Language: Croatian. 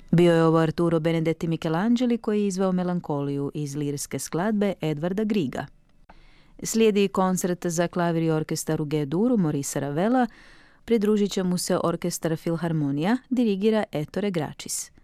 Bio je ovo Arturo Benedetti Michelangeli koji je izveo Melankoliju iz lirske skladbe Edvarda Griga. Slijedi koncert za klavir i orkestar u G-duru Maurice Ravela, pridružit će mu se orkestar Filharmonija, dirigira Ettore Gracis.